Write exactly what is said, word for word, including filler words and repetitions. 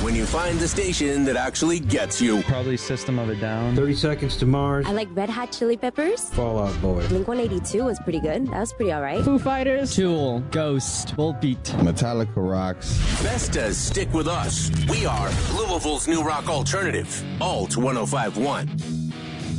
when you find the station that actually gets you. Probably System of a Down. thirty Seconds to Mars. I like Red Hot Chili Peppers. Fall Out Boy. Blink one eighty-two was pretty good. That was pretty all right. Foo Fighters. Tool. Ghost. Volbeat. Metallica rocks. Bestas stick with us. We are Louisville's new rock alternative. Alt one oh five point one.